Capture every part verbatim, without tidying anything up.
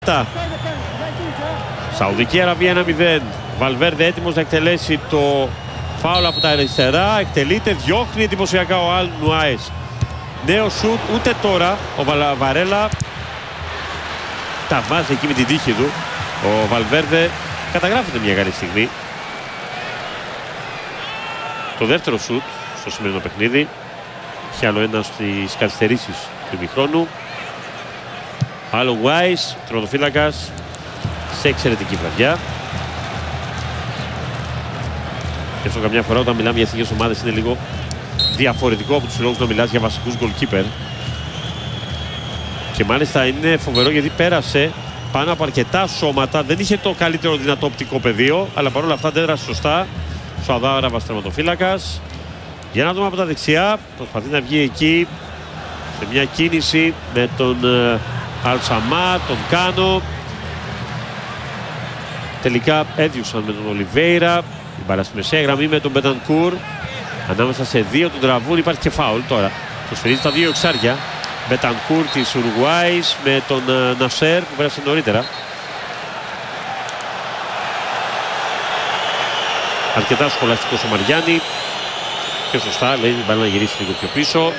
Σαουδική Αραβία ένα μηδέν. Βαλβέρδε έτοιμος να εκτελέσει το φάουλ από τα αριστερά. Εκτελείται, διώχνει εντυπωσιακά ο Αλ Νουάες. Νέο σουτ, ούτε τώρα ο Βαρέλα τα βάζει εκεί με την τύχη του. Ο Βαλβέρδε καταγράφεται μια καλή στιγμή. Το δεύτερο σουτ στο σημερινό παιχνίδι. Είχε άλλο ένα στις καθυστερήσεις του ημιχρόνου. Άλλο Νουάες, τερματοφύλακας, σε εξαιρετική βραδιά. Και αυτό καμιά φορά όταν μιλάμε για εθνικές ομάδες είναι λίγο διαφορετικό από τους λόγους να μιλάς για βασικούς goalkeeper. Και μάλιστα είναι φοβερό γιατί πέρασε πάνω από αρκετά σώματα. Δεν είχε το καλύτερο δυνατό οπτικό πεδίο, αλλά παρόλα αυτά αντέδρασε σωστά. Σουαδάραβας τερματοφύλακας. Για να δούμε από τα δεξιά. Προσπαθεί να βγει εκεί σε μια κίνηση με τον Αλσαμά, τον Κάνο. Τελικά έδιουσαν με τον Ολιβέιρα. Η μπάλα στη μεσαία γραμμή με τον Μπετανκούρ. Ανάμεσα σε δύο του τραβούν, υπάρχει και φάουλ τώρα. Το σφυρίζει τα δύο εξάρια. Μπετανκούρ της Ουρουγουάης με τον uh, Νασέρ που πέρασε νωρίτερα. Αρκετά σχολαστικός ο Μαριάννη. Και σωστά λέει την μπάλα να γυρίσει λίγο πιο πίσω.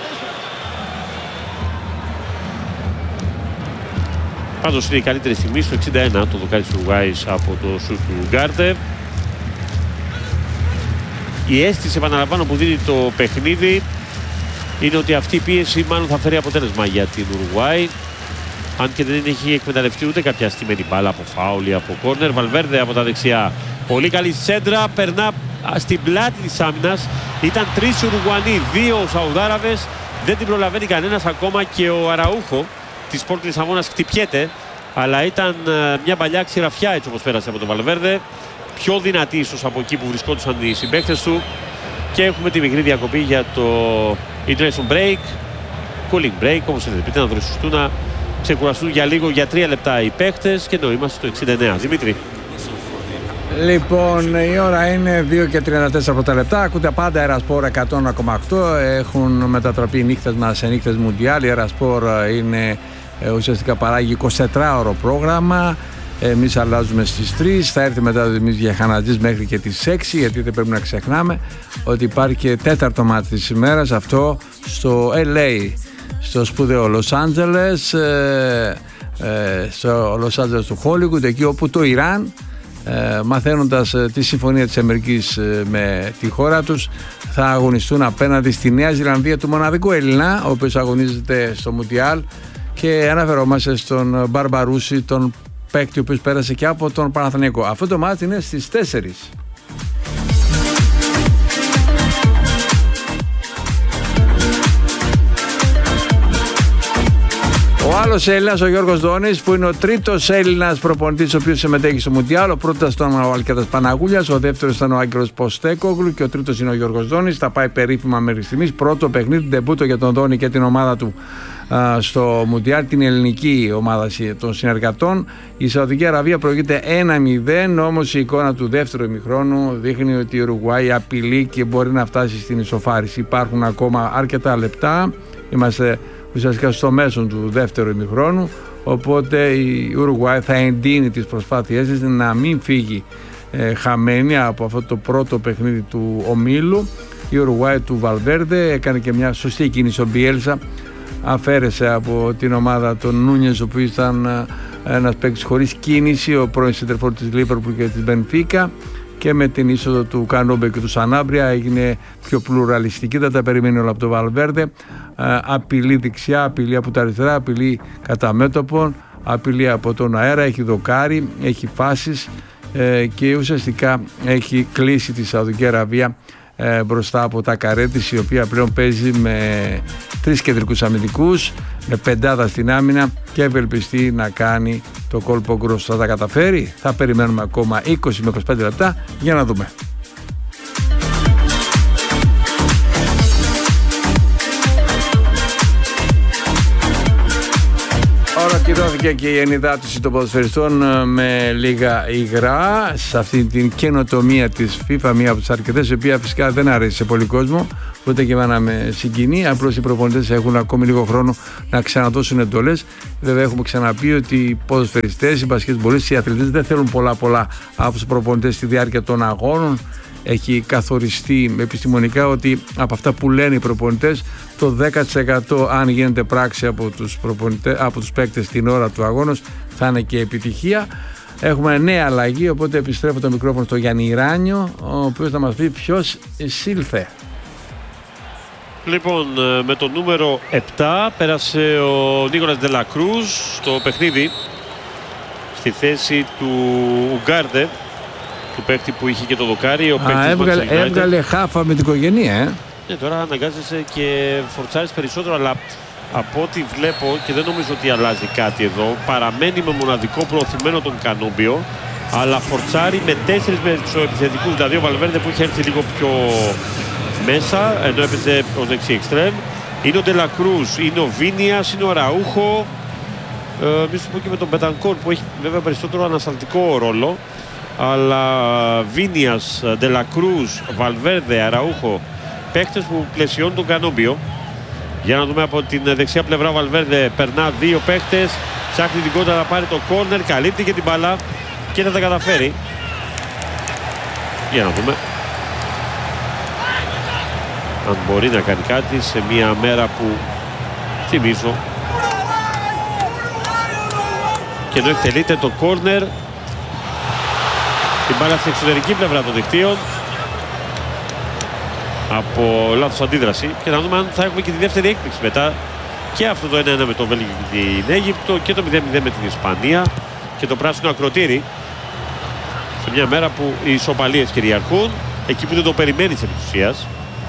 Πάντως είναι η καλύτερη στιγμή στο εξήντα ένα το δοκάρι της Ουρουγουάης από το σουτ του Γκάρτε. Η αίσθηση, επαναλαμβάνω, που δίνει το παιχνίδι είναι ότι αυτή η πίεση μάλλον θα φέρει αποτέλεσμα για την Ουρουγουάη. Αν και δεν έχει εκμεταλλευτεί ούτε κάποια στημένη μπάλα από φάουλ ή από κόρνερ. Βαλβέρδε από τα δεξιά. Πολύ καλή σέντρα. Περνά στην πλάτη της άμυνας. Ήταν τρεις Ουρουγουανοί, δύο Σαουδάραβες. Δεν την προλαβαίνει κανένας ακόμα και ο Αραούχο της Πόρτ Λισαβόνας χτυπιέται. Αλλά ήταν μια παλιά ξηραφιά έτσι όπως πέρασε από τον Βαλβέρδε. Πιο δυνατή ίσως από εκεί που βρισκόντουσαν οι συμπαίκτες του. Και έχουμε τη μικρή διακοπή για το international break. Cooling break, όπως θέλετε πείτε, να δροσιστούν, να ξεκουραστούν για λίγο, για τρία λεπτά οι παίκτες. Και εδώ είμαστε στο εξήντα εννέα. Δημήτρη. Λοιπόν, η ώρα είναι δύο και τριάντα τέσσερα πρώτα λεπτά. Ακούτε πάντα Ερασπορ εκατό ένα κόμμα οκτώ. Έχουν μετατραπεί οι νύχτες μας σε νύχτες Μουντιάλ. Η Ερασπορ είναι ουσιαστικά παράγει εικοσιτετράωρο πρόγραμμα. Εμείς αλλάζουμε στις τρεις, θα έρθει μετά ο Δημήτρης Γιαχανατζής μέχρι και τις έξι, γιατί δεν πρέπει να ξεχνάμε ότι υπάρχει και τέταρτο μάτι της ημέρας, αυτό στο ελ έι, στο σπουδαίο Λος Άντζελες, ε, ε, στο Λος Άντζελες του Χόλιγουντ, εκεί όπου το Ιράν, ε, μαθαίνοντας ε, τη συμφωνία της Αμερικής ε, με τη χώρα τους, θα αγωνιστούν απέναντι στη Νέα Ζηλανδία του μοναδικού Έλληνα, ο οποίος αγωνίζεται στο Μουντιάλ, και αναφερόμαστε στον Μπαρμπαρούση, τον παίκτη ο οποίος πέρασε και από τον Παναθηναϊκό. Αυτό το μάτι είναι στις τέσσερις. Ο άλλος Έλληνας, ο Γιώργος Δόνης, που είναι ο τρίτος Έλληνας προπονητής ο οποίος συμμετέχει στο Μουντιάλ. Ο πρώτος ήταν ο Αλκιάδας Παναγούλιας, ο δεύτερος ήταν ο Άγγελος Ποστέκογλου και ο τρίτος είναι ο Γιώργος Δόνης. Θα πάει περίφημα μέχρι στιγμής. Πρώτο παιχνίδι, ντεμπούτο για τον Δόνη και την ομάδα του α, στο Μουντιάλ, την ελληνική ομάδα των συνεργατών. Η Σαουδική Αραβία προηγείται ένα μηδέν, όμως η εικόνα του δεύτερου ημιχρόνου δείχνει ότι η Ουρουγουάη απειλεί και μπορεί να φτάσει στην ισοφάριση. Υπάρχουν ακόμα αρκετά λεπτά. Είμαστε ουσιαστικά στο μέσο του δεύτερου ημιχρόνου, οπότε η Ουρουγουάη θα εντείνει τις προσπάθειές της να μην φύγει ε, χαμένη από αυτό το πρώτο παιχνίδι του ομίλου. Η Ουρουγουάη του Βαλβέρδε έκανε και μια σωστή κίνηση. Ο Μπιέλσα αφαίρεσε από την ομάδα των Νούνιες, ο οποίος ήταν ένας παίκτης χωρίς κίνηση, ο πρώην σεντερφόρ της Λίβερπουλ και της Μπενφίκα, και με την είσοδο του Κανόμπε και του Σανάμπρια έγινε πιο πλουραλιστική. Δεν τα περιμένει όλα από το Βαλβέρδε. Απειλή δεξιά, απειλή από τα αριστερά, απειλή κατά μέτωπον, απειλή από τον αέρα, έχει δοκάρι, έχει φάσεις ε, και ουσιαστικά έχει κλείσει τη Σαουδική Αραβία ε, μπροστά από τα Καρέτης, η οποία πλέον παίζει με τρεις κεντρικούς αμυντικούς, με πεντάδα στην άμυνα και ευελπιστεί να κάνει το κόλπο γκρος. Θα τα καταφέρει? Θα περιμένουμε ακόμα είκοσι με είκοσι πέντε λεπτά για να δούμε. Ολοκληρώθηκε και η ενυδάτωση των ποδοσφαιριστών με λίγα υγρά σε αυτή την καινοτομία της FIFA, μία από τις αρκετές, η οποία φυσικά δεν αρέσει σε πολύ κόσμο, ούτε και εμένα με συγκινεί. Απλώς οι προπονητές έχουν ακόμη λίγο χρόνο να ξαναδώσουν εντολές. Βέβαια, έχουμε ξαναπεί ότι οι ποδοσφαιριστές, οι μπασκετμπολίστες, οι αθλητές δεν θέλουν πολλά πολλά από τους προπονητές στη διάρκεια των αγώνων. Έχει καθοριστεί επιστημονικά ότι από αυτά που λένε οι προπονητές, το δέκα τοις εκατό αν γίνεται πράξη από τους, από τους παίκτες την ώρα του αγώνος θα είναι και επιτυχία. Έχουμε νέα αλλαγή, οπότε επιστρέφω το μικρόφωνο στο Γιάννη Ιράνιο, ο οποίος θα μας πει ποιος εισήλθε. Λοιπόν, με το νούμερο επτά πέρασε ο Νίκολας Ντελακρούζ στο παιχνίδι στη θέση του Ουγκάρντε, του παίκτη που είχε και το δοκάρι. Ο Α, έβγαλε, έβγαλε χάφα με την οικογένεια, ε. Ναι, τώρα αναγκάζεσαι και φορτσάρεις περισσότερο, αλλά από ό,τι βλέπω και δεν νομίζω ότι αλλάζει κάτι εδώ, παραμένει με μοναδικό προωθημένο τον Κανόμπιο, αλλά φορτσάρει με τέσσερις μεσοεπιθετικούς, δηλαδή ο Βαλβέρντε που είχε έρθει λίγο πιο μέσα, ενώ έπαιζε ως δεξί εξτρέμ. Είναι ο Ντελακρούζ, είναι ο Βίνιας, είναι ο Ραούχο, ε, μη σου πω και με τον Μπετανκόρ που έχει βέβαια περισσότερο ανασταλτικό ρόλο. Αλλά Βίνιας, Ντελακρούζ, Βαλβέρντε, Αραούχο, παίκτες που πλαισιώνουν τον Κανόμπιο. Για να δούμε από την δεξιά πλευρά, ο Βαλβέρντε περνά δύο παίκτες, ψάχνει την κόντρα να πάρει το κόρνερ, καλύπτει και την μπάλα και θα τα καταφέρει. Για να δούμε αν μπορεί να κάνει κάτι σε μια μέρα που, θυμίζω, και ενώ εκτελείται το κόρνερ, την μπάλα στην εξωτερική πλευρά των δικτύων από λάθος αντίδραση, και να δούμε αν θα έχουμε και τη δεύτερη έκπληξη μετά, και αυτό το ένα ένα με το Βέλγιο και την Αίγυπτο και το μηδέν μηδέν με την Ισπανία και το πράσινο ακροτήρι σε μια μέρα που οι ισοπαλίες κυριαρχούν εκεί που δεν το περιμένεις επί της ουσίας.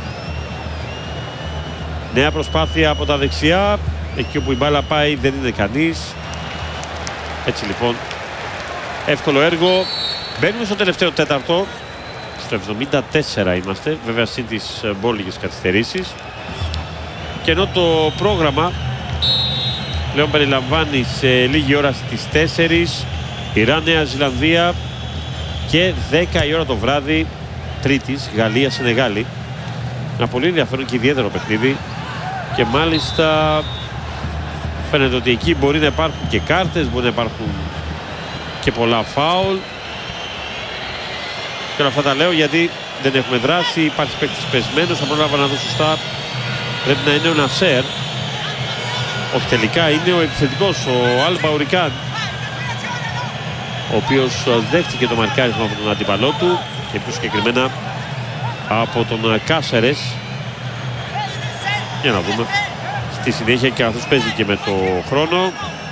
Νέα προσπάθεια από τα δεξιά, εκεί όπου η μπάλα πάει δεν είναι κανείς. Έτσι λοιπόν, εύκολο έργο. Μπαίνουμε στο τελευταίο τέταρτο, στο εβδομήντα τέσσερα είμαστε, βέβαια συν τις μπόλικες καθυστερήσεις. Και ενώ το πρόγραμμα πλέον περιλαμβάνει σε λίγη ώρα στις τέσσερις Ιράν, Νέα Ζηλανδία και δέκα η ώρα το βράδυ Τρίτης Γαλλία, Σενεγάλη. Ένα πολύ ενδιαφέρον και ιδιαίτερο παιχνίδι, και μάλιστα φαίνεται ότι εκεί μπορεί να υπάρχουν και κάρτες, μπορεί να υπάρχουν και πολλά φάουλ. Και όλα αυτά τα λέω γιατί δεν έχουμε δράση, υπάρχει παίκτης πεσμένος, θα πρόλαβα να δω σωστά, πρέπει να είναι ο Νασέρ. Όχι, τελικά είναι ο επιθετικός, ο Αλ Μπαουρικάν, ο οποίος δέχτηκε το μαρκάρισμα από τον αντίπαλό του και πιο συγκεκριμένα από τον Κάσερες. Για να δούμε στη συνέχεια, και καθώς παίζει και με το χρόνο.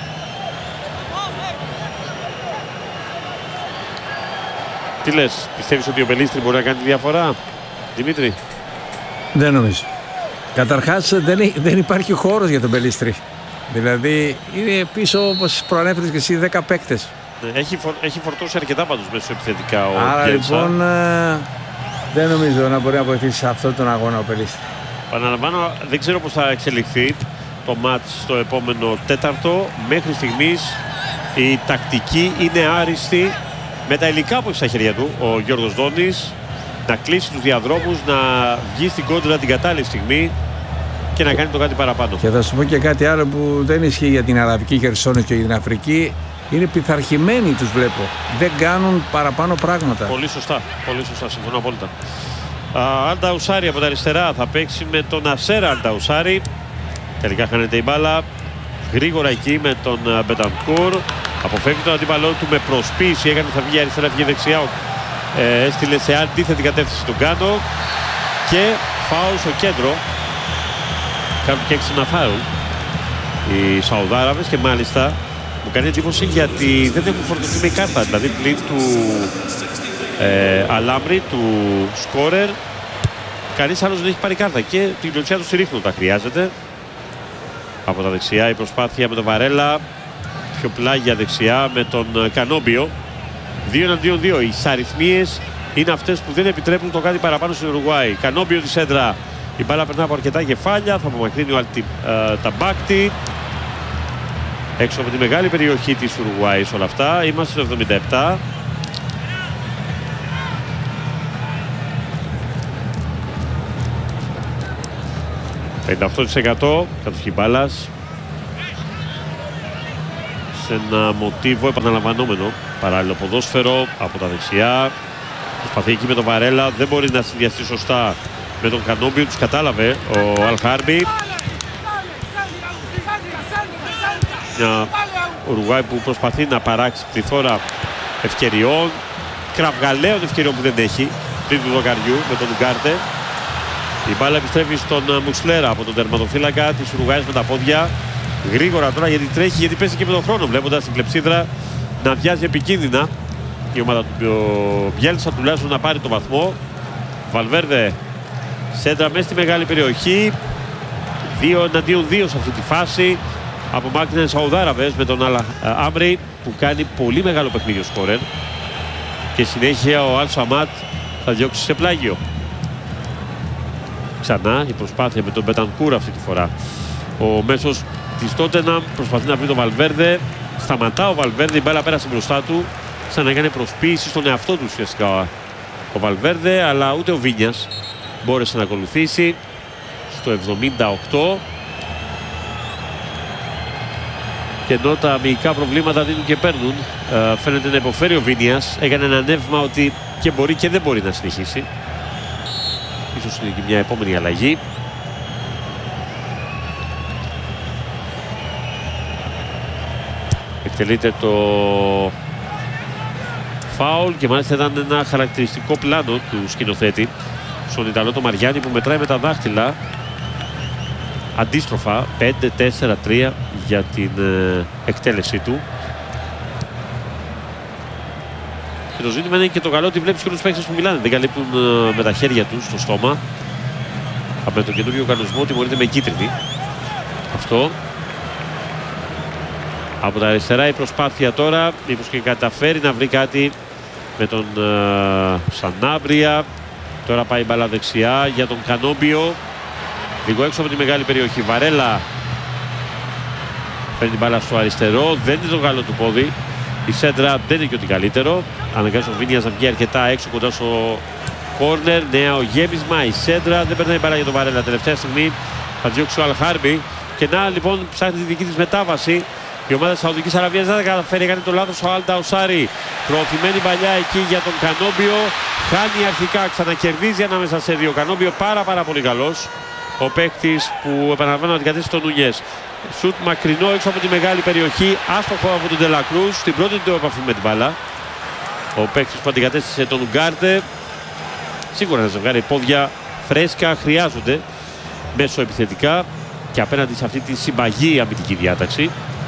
Τι λες, πιστεύεις ότι ο Πελίστρη μπορεί να κάνει τη διαφορά, Δημήτρη? Δεν νομίζω. Καταρχάς δεν, δεν υπάρχει χώρος για τον Πελίστρη. Δηλαδή είναι πίσω, όπως προανέφερες και εσύ, δέκα παίκτες. Έχει, φορ, έχει φορτώσει αρκετά πάντως μέσω επιθετικά ο Άρα Πιέλσα. Λοιπόν ε, δεν νομίζω να μπορεί να βοηθήσει σε αυτόν τον αγώνα ο Πελίστρη. Παναλαμβάνω, δεν ξέρω πώς θα εξελιχθεί το μάτς στο επόμενο τέταρτο. Μέχρι στιγμής η τακτική είναι άριστη. Με τα υλικά που έχει στα χέρια του ο Γιώργος Δόνης, να κλείσει τους διαδρόμους, να βγει στην κόντρα την κατάλληλη στιγμή και να κάνει το κάτι παραπάνω. Και θα σου πω και κάτι άλλο που δεν ισχύει για την Αραβική Χερσόνησο και για την Αφρική. Είναι πειθαρχημένοι, τους βλέπω. Δεν κάνουν παραπάνω πράγματα. Πολύ σωστά, πολύ σωστά, συμφωνώ απόλυτα. Αλνταουσάρι από τα αριστερά θα παίξει με τον Νασέρ Αλνταουσάρι. Τελικά χάνεται η μπάλα. Γρήγορα εκεί με τον Μπετανκούρ. Αποφεύγει τον αντίπαλό του με προσποίηση. Έκανε, θα βγει αριστερά, βγει δεξιά. Ε, έστειλε σε αντίθετη κατεύθυνση τον Κάνο. Και φάουλ στο κέντρο. Κάνουν και έξι ένα φάουλ οι Σαουδάραβες, και μάλιστα μου κάνει εντύπωση γιατί δεν έχουν φορτωθεί με κάρτα. Δηλαδή πλην του ε, Αλάμπρη, του σκόρερ, κανείς άλλος δεν έχει πάρει κάρτα και την πλειοψηφία του στηρίχνουν τα χρειάζεται. Από τα δεξιά η προσπάθεια με τον Βαρέλα, πιο πλάγια δεξιά με τον Κανόμπιο. Δύο εναντίον δύο. Οι αριθμίες είναι αυτές που δεν επιτρέπουν το κάτι παραπάνω στην Ουρουγουάη. Κανόμπιο τη σέντρα. Η μπάλα περνά από αρκετά κεφάλια. Θα απομακρύνει ο Αλτι, ε, Ταμπάκτη. έξω από τη μεγάλη περιοχή της Ουρουγουάης όλα αυτά. Είμαστε στο εβδομήντα επτά. πενήντα οκτώ τοις εκατό κατοχή μπάλας. Σε ένα μοτίβο επαναλαμβανόμενο παράλληλο ποδόσφαιρο από τα δεξιά. Προσπαθεί εκεί με τον Βαρέλα, δεν μπορεί να συνδυαστεί σωστά με τον Κανόμπιο, τους κατάλαβε ο Αλχάρμπι. Μια Ουρουγουάη που προσπαθεί να παράξει πληθώρα ευκαιριών, κραυγαλαίων ευκαιριών που δεν έχει πριν του δοκαριού με τον Ουγκάρτε. Η μπάλα επιστρέφει στον Μουσλέρα από τον τερματοφύλακα της Ουρουγουάης με τα πόδια. Γρήγορα τώρα γιατί τρέχει, γιατί πέσει και με τον χρόνο, βλέποντας την κλεψίδρα να αδειάζει επικίνδυνα η ομάδα του Μπιέλτσα τουλάχιστον να πάρει το βαθμό. Βαλβέρδε σέντρα μέσα στη μεγάλη περιοχή, δύο εναντίον δύο σε αυτή τη φάση. Απομάκρυναν Σαουδάραβες με τον Αλα Άμρι που κάνει πολύ μεγάλο παιχνίδι ο σκόρερ, και συνέχεια ο Αλ Σαμάτ θα διώξει σε πλάγιο. Ξανά η προσπάθεια με τον Μπετανκούρ αυτή τη φορά. Ο μέσος της Τότεναμ προσπαθεί να βρει τον Βαλβέρδε. Σταματά ο Βαλβέρδε, η μπάλα πέρασε μπροστά του, σαν να έκανε προσποίηση στον εαυτό του ουσιαστικά ο Βαλβέρδε, αλλά ούτε ο Βίνιας μπόρεσε να ακολουθήσει. Στο εβδομήντα οκτώ, και ενώ τα αμυϊκά προβλήματα δίνουν και παίρνουν, ε, φαίνεται να υποφέρει ο Βίνιας. Έκανε ένα νεύμα ότι και μπορεί και δεν μπορεί να συνεχίσει. Ίσως είναι και μια επόμενη αλλαγή. Εκτελείται το φάουλ και μάλιστα ήταν ένα χαρακτηριστικό πλάνο του σκηνοθέτη στον Ιταλό το Μαριάννη, που μετράει με τα δάχτυλα αντίστροφα πέντε τέσσερα τρία για την ε, εκτέλεσή του. Και το ζήτημα είναι και το καλό ότι βλέπεις και όλους τους παίκτες που μιλάνε, δεν καλύπτουν ε, με τα χέρια τους στο στόμα. Από τον καινούριο κανονισμό τιμωρείται με κίτρινη. Αυτό. Από τα αριστερά η προσπάθεια τώρα, μήπως και καταφέρει να βρει κάτι με τον ε, Σανάμπρια. Τώρα πάει μπαλά δεξιά για τον Κανόμπιο, λίγο έξω από τη μεγάλη περιοχή. Βαρέλα παίρνει μπάλα στο αριστερό, δεν είναι το καλό του πόδι. Η σέντρα δεν είναι και ότι καλύτερο. Αναγκάζει ο Βίνιας να βγει αρκετά έξω κοντά στο κόρνερ. Νέο γέμισμα, η σέντρα δεν περνάει μπάλα για τον Βαρέλα. Τελευταία στιγμή θα διώξει ο Αλχάρμπι. Και να λοιπόν ψάχνει τη δική της μετάβαση. Η ομάδα της Σαουδικής Αραβίας δεν θα καταφέρει, έκανε το λάθος ο Αλ Νταουσάρι. Προωθημένη παλιά εκεί για τον Κανόμπιο. Χάνει αρχικά, ξανακερδίζει ανάμεσα σε δύο. Κανόμπιο πάρα πάρα πολύ καλός. Ο παίκτης που επαναλαμβάνω αντικατέστησε τον Νουνιές. Σουτ μακρινό έξω από τη μεγάλη περιοχή. Άστοχο από τον Ντελακρούζ. Στην πρώτη του επαφή με την μπάλα. Ο παίκτης που αντικατέστησε τον Ουγκάρτε. Σίγουρα ένα ζευγάρι πόδια φρέσκα χρειάζονται μέσω επιθετικά και απέναντι σε αυτή τη συμπαγή αμυντική διάταξη.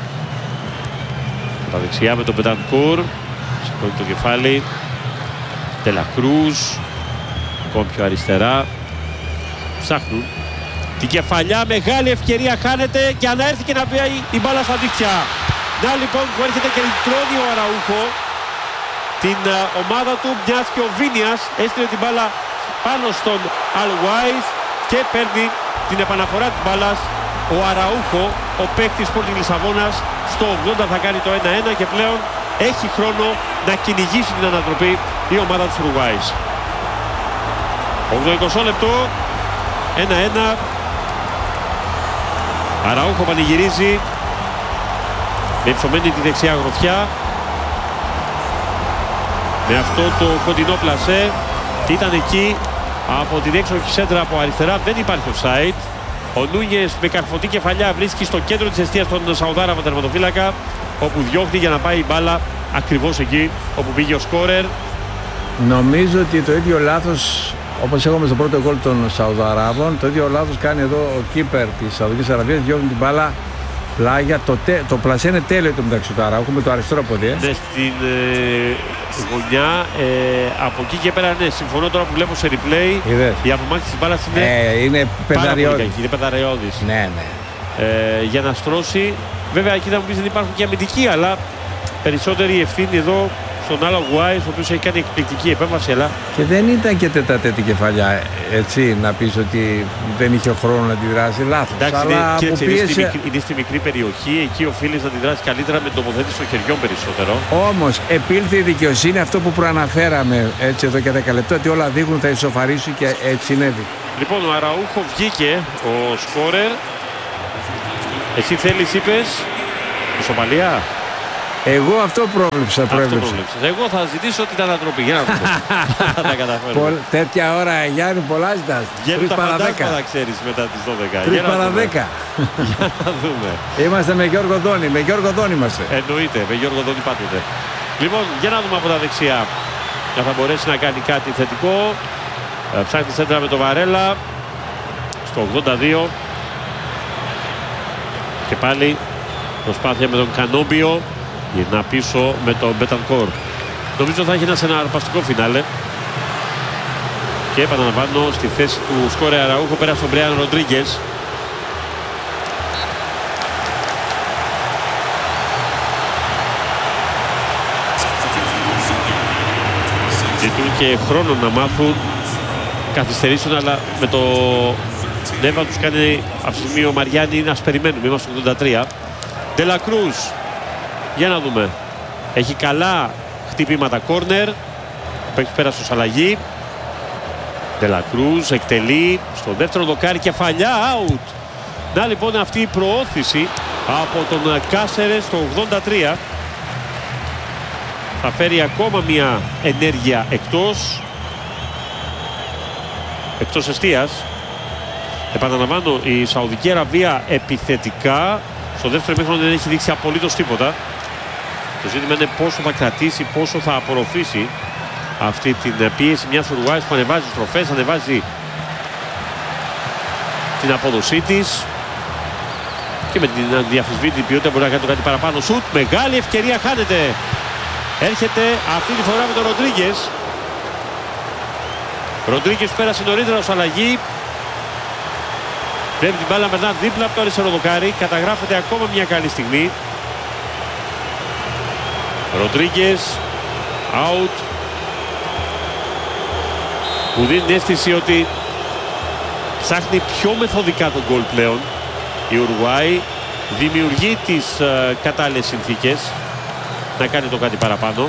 Τα δεξιά με τον Μπετανκούρ. Σηκώνει το κεφάλι. Ντελακρούζ. Ακόμη πιο αριστερά. Ψάχνουν την κεφαλιά, μεγάλη ευκαιρία, χάνεται και αναέρθει και να πει η μπάλα στα δίχτυα. Να λοιπόν που έρχεται και τρώνει ο Αραούχο την uh, ομάδα του, μιας και ο Βίνιας έστειλε την μπάλα πάνω στον Αλουάιθ και παίρνει την επαναφορά της μπάλας ο Αραούχο, ο παίκτης Sporting Λισαβόνας. Στο ογδόντα θα κάνει το ένα ένα και πλέον έχει χρόνο να κυνηγήσει την ανατροπή η ομάδα της Ουρουγουάης. ογδοηκοστό λεπτό, ένα ένα. Αραούχο πανηγυρίζει με υψωμένη τη δεξιά γροθιά. Με αυτό το κοντινό πλασέ ήταν εκεί από την έξοχη σέντρα από αριστερά, δεν υπάρχει offside. Ο Νούνιες με καρφωτή κεφαλιά βρίσκει στο κέντρο της εστίας τον Σαουδάραβα τερματοφύλακα, όπου διώχνει για να πάει η μπάλα ακριβώς εκεί όπου πήγε ο σκόρερ. Νομίζω ότι το ίδιο λάθος, όπως έχουμε στο πρώτο γκολ των Σαουδαράβων, το ίδιο λάθος κάνει εδώ ο κίπερ της Σαουδικής Αραβίας, διώχνει την μπάλα πλάγια. Το, τε, το πλασέ είναι τέλειο το μεταξύ του Αραούχου με το αριστερό πόδι. Ε. Ναι, στην ε, γωνιά, ε, από εκεί και πέρα, ναι, συμφωνώ τώρα που βλέπω σε replay. Είδες. Η απομάκρυνση της μπάλας είναι, ε, είναι πενταριώδης. Είναι πενταριώδης. Ναι, ναι. Ε, για να στρώσει, βέβαια εκεί θα μου πεις δεν υπάρχουν και αμυντικοί, αλλά περισσότερη ευθύνη εδώ στον άλλο Γουάι, ο οποίος έχει κάνει εκπληκτική επέμβαση. Αλλά... Και δεν ήταν και τετατέτη κεφαλιά, έτσι, να πεις ότι δεν είχε χρόνο να αντιδράσει. Λάθος. Εντάξει, αλλά είναι, που κοίταξε, πίεσε... είναι, στη μικρή, είναι στη μικρή περιοχή, εκεί οφείλει να αντιδράσει καλύτερα με τοποθέτηση των χεριών περισσότερο. Όμως επήλθε η δικαιοσύνη, αυτό που προαναφέραμε έτσι εδώ και δέκα λεπτά, ότι όλα δείχνουν θα ισοφαρίσουν και έτσι συνέβη. Λοιπόν, ο Αραούχο βγήκε, ο σκόρερ. Εσύ θέλεις, είπες, ισοπαλία. Εγώ αυτό πρόβλεψα, πρόβλεψα. Εγώ θα ζητήσω την ανατροπή. Για να δούμε. Θα τα καταφέρουμε. Τέτοια ώρα, Γιάννη, πολλά ζητάς. Τρεις παρά δέκα. Θα ξέρεις μετά τις δώδεκα. Τρεις παρά δέκα. Για να δούμε. Είμαστε με Γιώργο Δόνη. Με Γιώργο Δόνη είμαστε. Εννοείται, με Γιώργο Δόνη πάντοτε. Λοιπόν, για να δούμε από τα δεξιά. Να θα μπορέσει να κάνει κάτι θετικό. Ψάχνει σέντρα με το Βαρέλα. Στο ογδόντα δύο. Και πάλι προσπάθεια με τον Κανόμπιο. Γυρνά πίσω με τον Μπετανκόρ. Νομίζω θα έχει ένα συναρπαστικό φινάλε. Και επαναλαμβάνω, στη θέση του σκόρε Αραούχο πέρα στον Μπρέαν Ροντρίγκες. Ζητούν και χρόνο να μάθουν. Καθυστερήσουν, αλλά με το νεύμα τους κάνει αυτή τη στιγμή ο Μαριάννη να περιμένουμε. Είμαστε στο ογδόντα τρία. Ντελακρούζ. Για να δούμε. Έχει καλά χτυπήματα κόρνερ. Παίξει πέρα στο αλλαγή. Ντελακρούζ εκτελεί στο δεύτερο δοκάρι, κεφαλιά, out. Να λοιπόν αυτή η προώθηση από τον Κάσερε στο ογδόντα τρία. Θα φέρει ακόμα μια ενέργεια εκτός. Εκτός εστίας. Επαναλαμβάνω, η Σαουδική Αραβία επιθετικά στο δεύτερο ημίχρονο δεν έχει δείξει απολύτως τίποτα. Το ζήτημα είναι πόσο θα κρατήσει, πόσο θα απορροφήσει αυτή την πίεση μιας Ουρουάης που ανεβάζει στροφές, ανεβάζει την απόδοσή της και με την αδιαφυσβήτητη ποιότητα μπορεί να κάνει το κάτι παραπάνω. Σουτ, μεγάλη ευκαιρία, χάνεται. Έρχεται αυτή τη φορά με τον Ροντρίγκες. Ροντρίγκες πέρασε νωρίτερα ως αλλαγή. Πρέπει την μπάλα μετά δίπλα από το αριστερό δοκάρι. Καταγράφεται ακόμα μια καλή στιγμή. Ροντρίγκες, out. Μου δίνει την αίσθηση ότι ψάχνει πιο μεθοδικά τον γκολ πλέον. Η Ουρουάη δημιουργεί τις uh, κατάλληλες συνθήκες να κάνει το κάτι παραπάνω.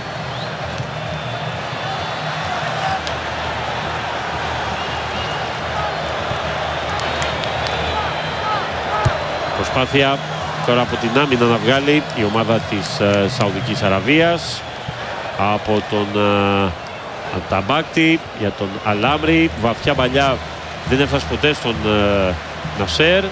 Προσπάθεια τώρα από την άμυνα να βγάλει η ομάδα της uh, Σαουδικής Αραβίας από τον uh, Ανταμπάκτη για τον Αλάμρη. Βαθιά παλιά δεν έφτασε ποτέ στον uh, Νασέρ.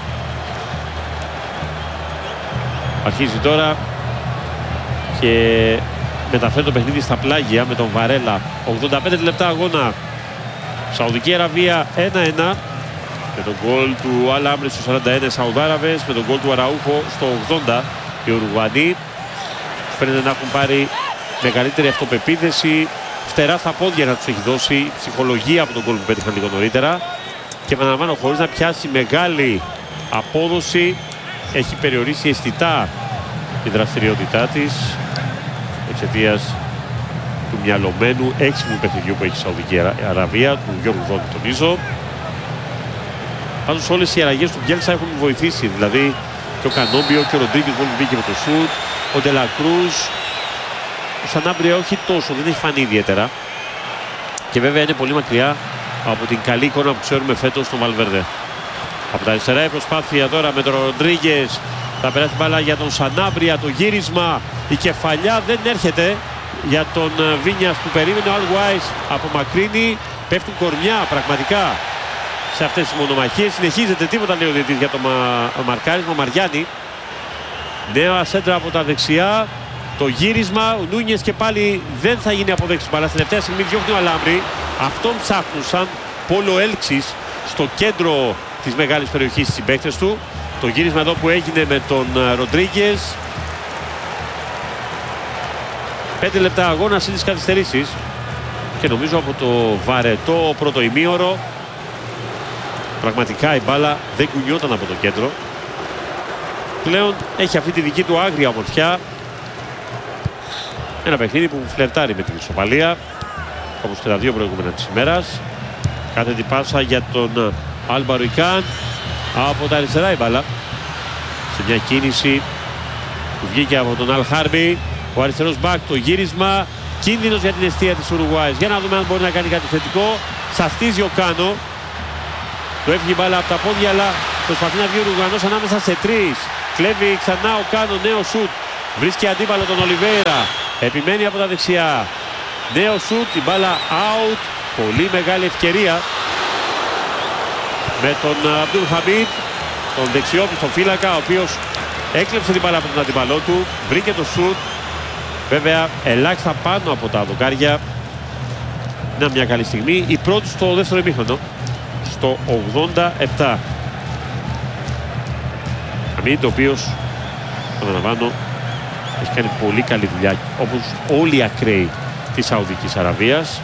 Αρχίζει τώρα και μεταφέρει το παιχνίδι στα πλάγια με τον Βαρέλα. ογδόντα πέντε λεπτά αγώνα. Σαουδική Αραβία ένα ένα. Με τον γκολ του Αλάμρη στο σαράντα ένα Σαουδάραβες, με τον γκολ του Αραούχο στο ογδόντα οι Ουρουγουανοί. Φαίνεται να έχουν πάρει μεγαλύτερη αυτοπεποίθηση. Φτερά στα πόδια να τους έχει δώσει ψυχολογία από τον γκολ που πέτυχαν λίγο νωρίτερα. Και επαναλαμβάνω, χωρίς να πιάσει μεγάλη απόδοση, έχει περιορίσει αισθητά τη δραστηριότητά της εξαιτίας του μυαλωμένου έξυπνου παιχνιδιού που έχει η Σαουδική Αραβία, του Γιώργου Δόνη τονίζω. Πάντως όλες οι αλλαγές του Μπιέλσα έχουν βοηθήσει, δηλαδή και ο Κανόμπιο και ο Ροντρίγκες που μπήκε με το σουτ, ο Ντελακρούζ, ο Σανάμπρια όχι τόσο, δεν έχει φανεί ιδιαίτερα και βέβαια είναι πολύ μακριά από την καλή εικόνα που ξέρουμε φέτος στον Βαλβέρδε. Από τα αριστερά η προσπάθεια τώρα με τον Ροντρίγκες, θα περάσει μπάλα για τον Σανάμπρια, το γύρισμα, η κεφαλιά δεν έρχεται για τον Βίνιας που περίμενε ο Αλγουάης, απομακρύνει, πέφτουν κορμιά πραγματικά σε αυτές τις μονομαχίες. Συνεχίζεται, τίποτα λέει ο διαιτητής για το μα... μαρκάρισμα. Μαριάννη, νέα σέντρα από τα δεξιά, το γύρισμα, ο Νούνιες και πάλι δεν θα γίνει αποδέξη μπάλα. Στην τελευταία στιγμή διώχνει ο Αλάμπρη, αυτόν ψάχνουν σαν πόλο έλξης στο κέντρο της μεγάλης περιοχής στις συμπαίκτες του. Το γύρισμα εδώ που έγινε με τον Ροντρίγκες. Πέντε λεπτά αγώνα συν τις καθυστερήσεις και νομίζω από το βαρετό πρώτο ημίωρο πραγματικά η μπάλα δεν κουνιόταν από το κέντρο. Πλέον έχει αυτή τη δική του άγρια ομορφιά. Ένα παιχνίδι που φλερτάρει με την ισοπαλία, όπως και τα δύο προηγούμενα της ημέρας. Κάθετη πάσα για τον Αλμπαρουικάν. Από τα αριστερά η μπάλα. Σε μια κίνηση που βγήκε από τον Αλ Χάρμπι. Ο αριστερός μπακ, το γύρισμα. Κίνδυνος για την εστία της Ουρουγουάης. Για να δούμε αν μπορεί να κάνει κάτι θετικό. Σαστίζει ο Κάνο. Το έφυγε η μπάλα από τα πόδια, αλλά προσπαθεί να βγει ο Ουρουγουανός ανάμεσα σε τρεις. Κλέβει ξανά ο Κάνο, νέο σουτ. Βρίσκει αντίπαλο τον Ολιβέιρα. Επιμένει από τα δεξιά. Νέο σουτ, η μπάλα out. Πολύ μεγάλη ευκαιρία με τον Αμπτούλ Χαμίτ, τον δεξιόπιστο φύλακα, ο οποίος έκλεψε την μπάλα από τον αντίπαλό του. Βρήκε το σουτ. Βέβαια ελάχιστα πάνω από τα δοκάρια. Είναι μια καλή στιγμή. Η πρώτη στο δεύτερο ημίχρονο. Στο ογδόντα επτά. Χαμίτ, ο οποίος, επαναλαμβάνω, έχει κάνει πολύ καλή δουλειά, όπως όλοι οι ακραίοι της Σαουδικής Αραβίας.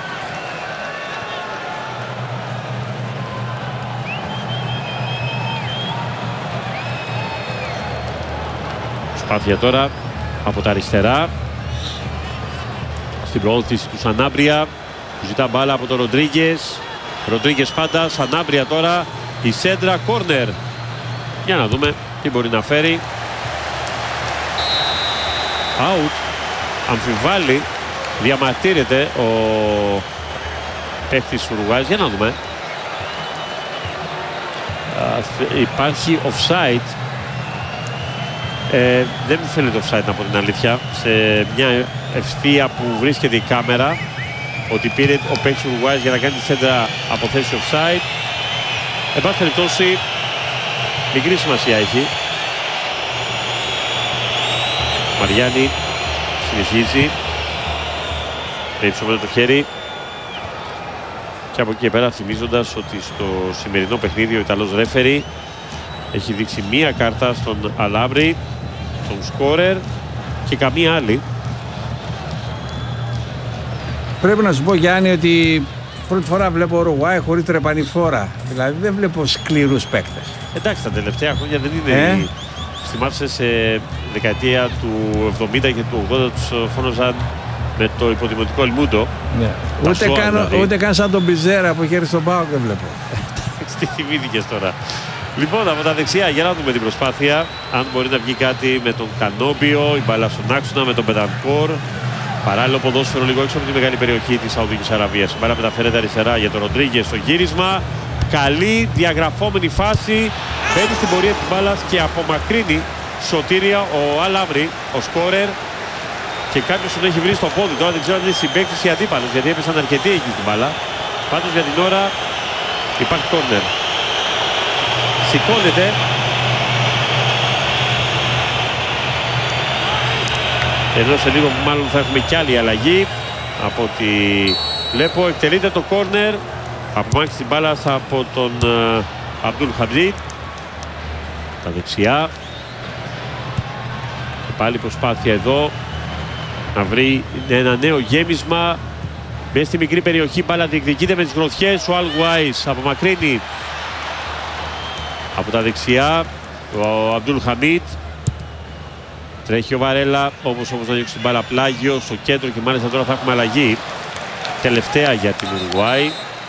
Προσπάθεια τώρα από τα αριστερά στην προώθηση του Σανάμπρια, που ζητά μπάλα από τον Ροντρίγκες. Ροντρίγκες πάντα, Σανάμπρια τώρα, η σέντρα, κόρνερ. Για να δούμε τι μπορεί να φέρει. Out. Αμφιβάλλει, διαμαρτύρεται ο παίκτης Ουρουγουάης. Για να δούμε. Α, υπάρχει offside. Ε, δεν μου φαίνεται offside, από την αλήθεια. Σε μια ευθεία που βρίσκεται η κάμερα, ότι πήρε ο παίκτης Ουρουγουάης για να κάνει τη σέντρα από θέση offside. Εν πάση περιπτώσει, μικρή σημασία έχει. Μαριάννη συνεχίζει με υψωμένο το χέρι, και από εκεί και πέρα θυμίζοντας ότι στο σημερινό παιχνίδι ο Ιταλός ρέφερι έχει δείξει μία κάρτα στον Αλάμπρι, τον σκόρερ, και καμία άλλη. Πρέπει να σου πω, Γιάννη, ότι πρώτη φορά βλέπω Ουρουγουάη χωρίς τρεπανηφόρα. Δηλαδή δεν βλέπω σκληρούς παίκτες. Εντάξει, τα τελευταία χρόνια δεν είναι. Ε? Θυμάσαι σε δεκαετία του εβδομήντα και του ογδόντα τους φώναζαν με το υποδημοτικό Ελμούντο. Ναι. Ούτε, καν, δηλαδή. ούτε καν σαν τον Πιζέρα που είχε στον Πάοκ δεν βλέπω. Τι θυμήθηκες τώρα. Λοιπόν, από τα δεξιά, για να δούμε την προσπάθεια. Αν μπορεί να βγει κάτι με τον Κανόμπιο, η μπάλα στον άξονα, με τον Μπετανκόρ. Παράλληλο ποδόσφαιρο λίγο έξω από τη μεγάλη περιοχή της Σαουδικής Αραβίας. Η μπάλα μεταφέρεται αριστερά για τον Ροντρίγκες στο γύρισμα. Καλή διαγραφόμενη φάση. Μπαίνει στην πορεία της μπάλας και απομακρύνει σωτήρια ο Αλάμπρι, ο σκόρερ. Και κάποιος τον έχει βρει στο πόδι. Τώρα δεν ξέρω αν είναι συμπαίκτης ή αντίπαλος, γιατί έπεσαν αρκετοί εκεί στην μπάλα. Πάντως για την ώρα υπάρχει κόρνερ. Σηκώνεται. Εδώ σε λίγο μάλλον θα έχουμε κι άλλη αλλαγή. Από ό,τι βλέπω, εκτελείται το κόρνερ. Απομάκρυνση την μπάλα από τον Αμπτούλ Χαμίτ. Τα δεξιά. Και πάλι προσπάθεια εδώ να βρει ένα νέο γέμισμα. Μέσα στη μικρή περιοχή, μπάλα διεκδικείται με τις γροθιές. Ο Αλγουάης απομακρύνει από τα δεξιά. Ο Αμπτούλ Χαμίτ. Τρέχει ο Βαρέλα, όπως όμως να ρίξει την μπάλα πλάγιο στο κέντρο, και μάλιστα τώρα θα έχουμε αλλαγή. Τελευταία για την Ουρουγουάη.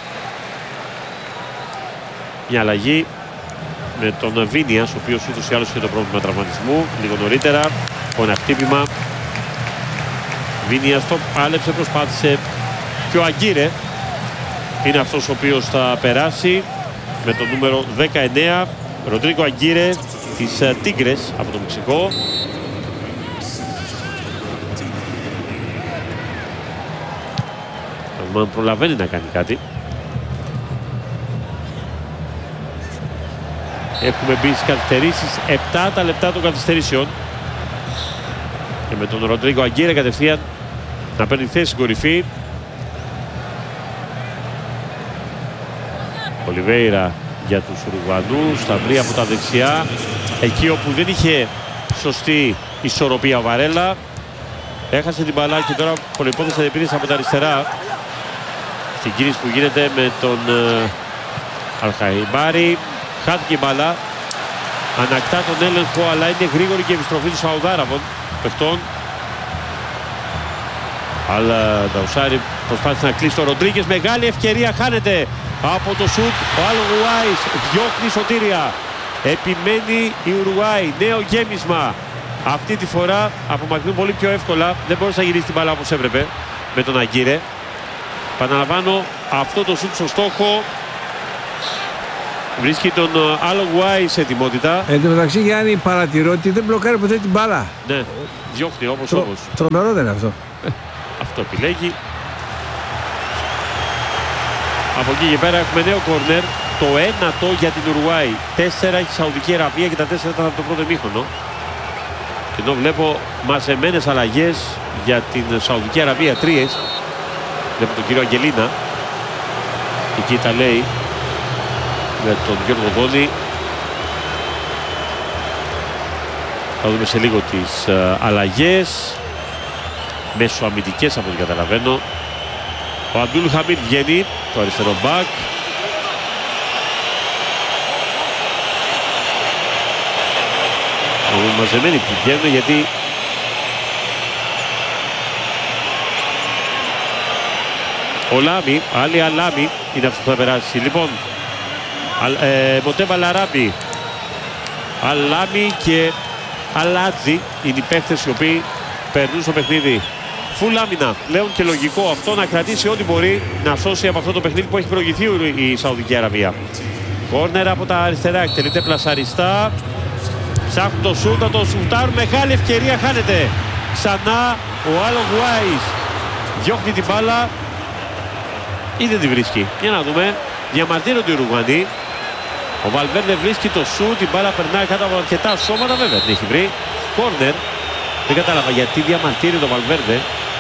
Μια αλλαγή με τον Βίνιας, ο οποίος ούτως ή άλλως είχε το πρόβλημα τραυματισμού λίγο νωρίτερα. Ένα χτύπημα. Βίνιας το πάλεψε, προσπάθησε, και ο Αγκύρε είναι αυτός ο οποίος θα περάσει με το νούμερο δεκαεννέα. Ροντρίγκο Αγκύρε της Τίγκρες από το Μεξικό. Αν προλαβαίνει να κάνει κάτι. Έχουμε μπει στις καθυστερήσεις, επτά τα λεπτά των καθυστερήσεων, και με τον Ροντρίγκο Αγκύρε κατευθείαν να παίρνει θέση στην κορυφή. Ολιβέιρα για τους Ουρουγουανούς, θα βρει από τα δεξιά, εκεί όπου δεν είχε σωστή ισορροπία ο Βαρέλα. Έχασε την μπαλά και τώρα προϋπόθεσε επίθεση από τα αριστερά. Στην κίνηση που γίνεται με τον uh, Αλχαϊμπάρη. Χάθηκε η μπαλά. Ανακτά τον έλεγχο, αλλά είναι γρήγορη και η επιστροφή του Σαουδάραβων παιχτών. Αλλά Νταουσάρη προσπάθησε να κλείσει το Ροντρίγκες. Μεγάλη ευκαιρία, χάνεται από το σουτ. Ο Ουρουγουάης διώχνει σωτήρια. Επιμένει η Ουρουγουάη. Νέο γέμισμα. Αυτή τη φορά απομακρύνουν πολύ πιο εύκολα. Δεν μπορούσε να γυρίσει την μπάλα όπως έπρεπε με τον Αγκύρε. Επαναλαμβάνω, αυτό το σουτ στο στόχο βρίσκει τον Ουρουγουάη σε ετοιμότητα. Εν τω μεταξύ, Γιάννη, παρατηρώ ότι δεν μπλοκάρει ποτέ την μπάλα. Ναι, διώχνει όπως Τρο, όπως. Τρομερό δεν είναι αυτό. Αυτό επιλέγει. Από εκεί και πέρα έχουμε νέο κόρνερ. Το ένατο για την Ουρουγουάη. Τέσσερα έχει η Σαουδική Αραβία και τα τέσσερα ήταν από το πρώτο ημίχρονο. Και εδώ βλέπω μαζεμένες αλλαγές για την Σαουδική Αραβία. Τρίες. Βλέπω τον κύριο Αγγελίνα. Εκεί τα λέει με τον Γιώργο Δόνη. Θα δούμε σε λίγο τις uh, αλλαγές. Μεσοαμυντικές από ό,τι καταλαβαίνω. Ο Αντούλ Χαμίντ βγαίνει, το αριστερό μπακ. Μαζεμένοι που βγαίνουν γιατί ο Λάμι, άλλη Αλάμι είναι αυτό που θα περάσει. Λοιπόν, ε, Μοτέμπα Λαράμπι, Αλάμι και Αλάτζι είναι οι παίχτες οι οποίοι περνούν στο παιχνίδι. Φουλ άμυνα, πλέον και λογικό αυτό να κρατήσει ό,τι μπορεί να σώσει από αυτό το παιχνίδι που έχει προηγηθεί η Σαουδική Αραβία. Κόρνερ από τα αριστερά, εκτελείται πλασαριστά. Ψάχνουν το σούτ, θα το σουτάρουν, μεγάλη ευκαιρία, χάνεται. Ξανά ο Ουρουγουάης διώχνει την μπάλα ή δεν τη βρίσκει. Για να δούμε, διαμαρτύρονται οι Ουρουγουανοί. Ο Βαλβέρντε βρίσκει το σούτ, η μπάλα περνάει κάτω από αρκετά σώματα, βέβαια την έχει βρει. Κόρνερ, δεν κατάλαβα γιατί διαμαρτύρει το Βαλβέρντε.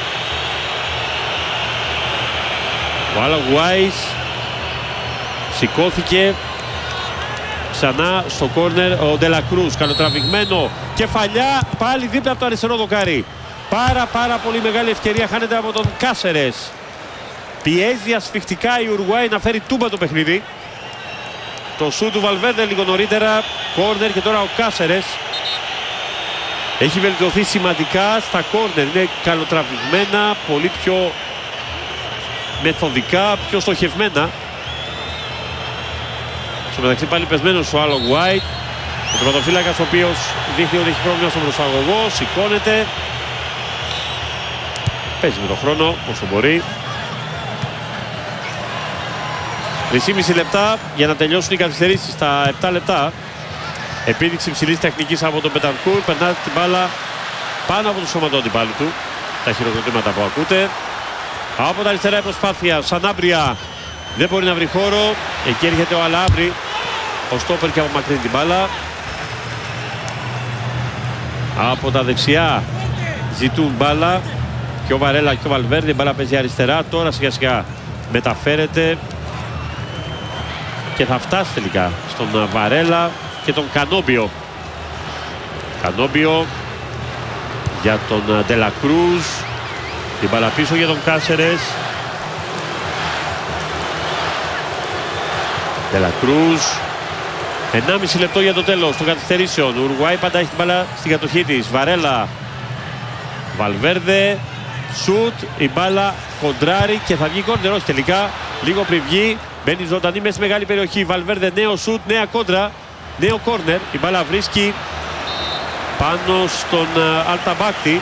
Ο Ουρουγουάης σηκώθηκε. Ξανά στο κόρνερ ο Ντελακρούς, καλοτραβηγμένο, κεφαλιά, πάλι δίπλα από το αριστερό δοκάρι. Πάρα πάρα πολύ μεγάλη ευκαιρία, χάνεται από τον Κάσερες. Πιέζει ασφιχτικά η Ουρουγουάη να φέρει τούμπα το παιχνίδι. Το σούτ του Βαλβέρντε λίγο νωρίτερα, κόρνερ και τώρα ο Κάσερες. Έχει βελτιωθεί σημαντικά στα κόρνερ, είναι καλοτραβηγμένα, πολύ πιο μεθοδικά, πιο στοχευμένα. Στο μεταξύ πάλι πεσμένος ο Ουρουγουάη. Ο τερματοφύλακας ο οποίος δείχνει ότι έχει πρόβλημα στον προσαγωγό. Σηκώνεται. Παίζει με τον χρόνο όσο μπορεί. τρισήμισι λεπτά για να τελειώσουν οι καθυστερήσεις στα επτά λεπτά. Επίδειξη υψηλής τεχνικής από τον Μπετανκούρ. Περνά την μπάλα πάνω από το σώμα του αντιπάλου του. Τα χειροκροτήματα που ακούτε. Από τα αριστερά η προσπάθεια. Σανάμπρια δεν μπορεί να βρει χώρο. Εκεί έρχεται ο Αλάμπρι. Ο στόπερ και απομακρύνει την μπάλα. Από τα δεξιά ζητούν μπάλα. Και ο Βαρέλα και ο Βαλβέρντε. Η μπάλα παίζει αριστερά. Τώρα σιγά σιγά μεταφέρεται. Και θα φτάσει τελικά στον Βαρέλα και τον Κανόμπιο. Κανόμπιο για τον Ντελακρούς. Την μπάλα πίσω για τον Κάσερες. Ντελακρούς. ενάμιση λεπτό για το τέλος των καθυστερήσεων. Ουρουγουάη πάντα έχει την μπάλα στην κατοχή της. Βαρέλα. Βαλβέρντε. Σουτ. Η μπάλα κοντράρει και θα βγει κόρνερ. Όχι τελικά. Λίγο πριν βγει. Μπαίνει ζωντανή μέσα στη μεγάλη περιοχή. Βαλβέρντε, νέο σουτ, νέα κόντρα. Νέο κόρνερ. Η μπάλα βρίσκει πάνω στον uh, Αλταμπάκτη.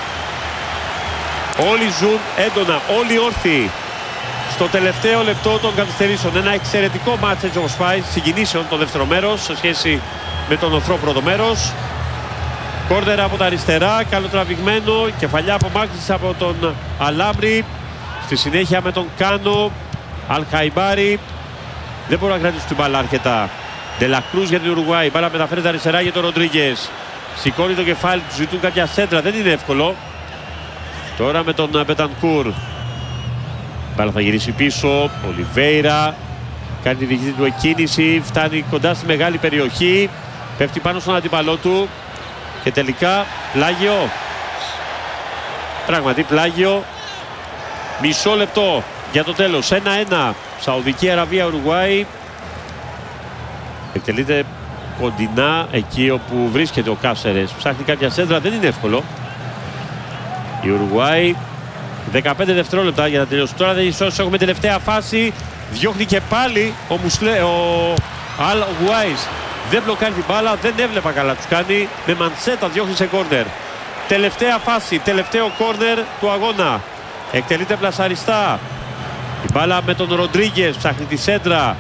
Όλοι ζουν έντονα. Όλοι όρθιοι. Στο τελευταίο λεπτό των καθυστερήσεων. Ένα εξαιρετικό μάτς έτσι όπως πάει. Συγκινήσεων το δεύτερο μέρος σε σχέση με τον οθρό πρώτο μέρος. Κόρνερ από τα αριστερά. Καλοτραβηγμένο. Κεφαλιά απομάκρυνση από τον Αλάμπρι. Στη συνέχεια με τον Κάνο. Αλχαϊμπάρι. Δεν μπορεί να κρατήσει την μπάλα αρκετά. Ντελακρούς για την Ουρουγουάη. Μπάλα μεταφέρεται αριστερά για τον Ροντρίγκες. Σηκώνει το κεφάλι του. Ζητούν κάποια σέντρα. Δεν είναι εύκολο. Τώρα με τον Μπετανκούρ. Μπάλα θα γυρίσει πίσω. Ολιβέιρα. Κάνει τη δική του εκκίνηση. Φτάνει κοντά στη μεγάλη περιοχή. Πέφτει πάνω στον αντίπαλό του. Και τελικά πλάγιο. Πράγματι πλάγιο. Μισό λεπτό για το τέλος. ένα ένα. Σαουδική Αραβία Ουρουγουάη. Εκτελείται κοντινά εκεί όπου βρίσκεται ο Κάσερες. Ψάχνει κάποια σέντρα. Δεν είναι εύκολο. Η Ουρουγουάη δεκαπέντε δευτερόλεπτα για να τελειώσει. Τώρα δεν ισώσει. Έχουμε τελευταία φάση. Διώχνει και πάλι ο Μουσλέ, ο Αλ Γουάις. Δεν μπλοκάρει την μπάλα. Δεν έβλεπα καλά. Τους κάνει με μανσέτα. Διώχνει σε κόρνερ. Τελευταία φάση. Τελευταίο κόρνερ του αγώνα. Εκτελείται πλασαριστά. Η μπάλα με τον Ροντρίγκες. Ψάχνει τη σέντρα.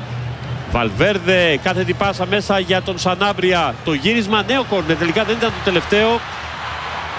Βαλβέρδε. Κάθετη πάσα μέσα για τον Σανάμπρια. Το γύρισμα. Νέο κόρνερ. Τελικά δεν ήταν το τελευταίο.